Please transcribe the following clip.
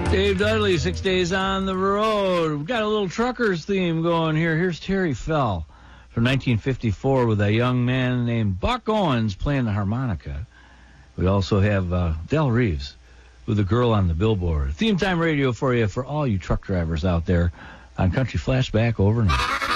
Dave Dudley, 6 days on the road. We've got a little truckers theme going here. Here's Terry Fell from 1954 with a young man named Buck Owens playing the harmonica. We also have Del Reeves with A Girl on the Billboard. Theme time radio for you for all you truck drivers out there on Country Flashback over and over.